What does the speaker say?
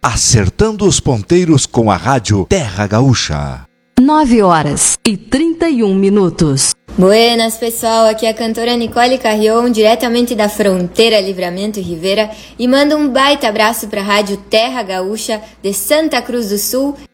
Acertando os ponteiros com a Rádio Terra Gaúcha. 9h31. Buenas, pessoal, aqui é a cantora Nicole Carrion, diretamente da fronteira Livramento e Rivera, e mando um baita abraço para a Rádio Terra Gaúcha de Santa Cruz do Sul